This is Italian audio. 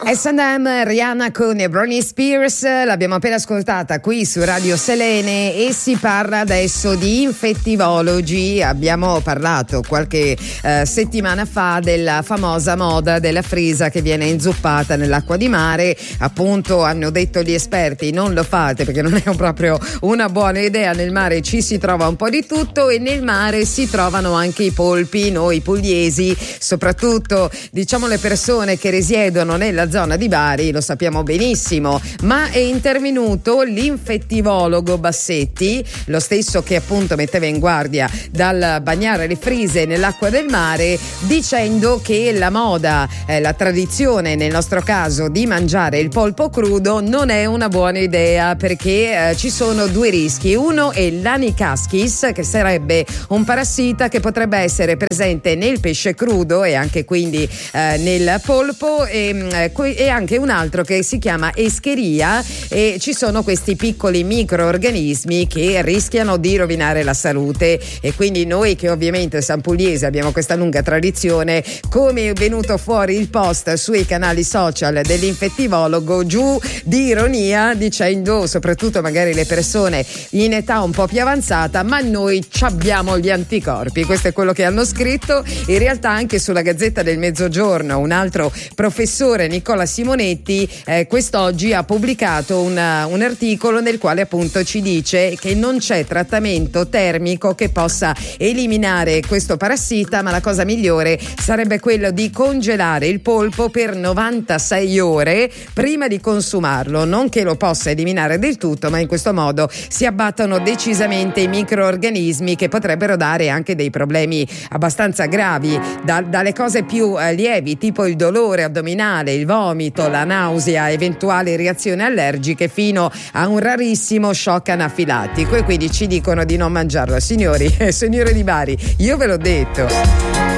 S&M, Rihanna con Britney Spears, l'abbiamo appena ascoltata qui su Radio Selene e si parla adesso di infettivologi. Abbiamo parlato qualche settimana fa della famosa moda della frisa che viene inzuppata nell'acqua di mare. Appunto, hanno detto gli esperti, non lo fate perché non è proprio una buona idea. Nel mare ci si trova un po' di tutto e nel mare si trovano anche i polpi. Noi pugliesi, soprattutto diciamo le persone che risiedono nella zona di Bari, lo sappiamo benissimo, ma è intervenuto l'infettivologo Bassetti, lo stesso che appunto metteva in guardia dal bagnare le frise nell'acqua del mare, dicendo che la moda, la tradizione nel nostro caso di mangiare il polpo crudo non è una buona idea, perché ci sono due rischi. Uno è l'Anicaschis, che sarebbe un parassita che potrebbe essere presente nel pesce crudo e anche quindi nel polpo, e anche un altro che si chiama Escheria, e ci sono questi piccoli microorganismi che rischiano di rovinare la salute. E quindi noi, che ovviamente San Pugliese abbiamo questa lunga tradizione, come è venuto fuori il post sui canali social dell'infettivologo, giù di ironia, dicendo soprattutto magari le persone in età un po' più avanzata, ma noi abbiamo gli anticorpi. Questo è quello che hanno scritto. In realtà anche sulla Gazzetta del Mezzogiorno un altro professore, Nicola Simonetti, quest'oggi ha pubblicato un articolo nel quale appunto ci dice che non c'è trattamento termico che possa eliminare questo parassita, ma la cosa migliore sarebbe quello di congelare il polpo per 96 ore prima di consumarlo. Non che lo possa eliminare del tutto, ma in questo modo si abbattono decisamente i microorganismi che potrebbero dare anche dei problemi abbastanza gravi, dalle cose più lievi, tipo il dolore addominale, il vomito, la nausea, eventuali reazioni allergiche, fino a un rarissimo shock anafilattico. E quindi ci dicono di non mangiarlo. Signori di Bari, io ve l'ho detto.